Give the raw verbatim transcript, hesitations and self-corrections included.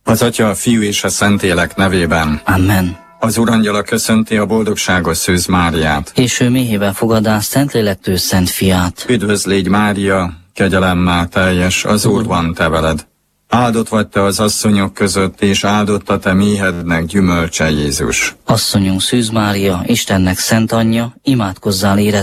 Az Atya, a Fiú és a Szentlélek nevében. Amen. Az Urangyala köszönti a boldogságos Szűz Máriát. És ő méhébe fogadás Szentlélektől Szent Fiát. Üdvözlégy Mária, kegyelemmel teljes, az Úr van te veled. Áldott vagy te az asszonyok között, és áldott a te méhednek gyümölcse Jézus. Asszonyunk Szűz Mária, Istennek szent anyja, imádkozzál érett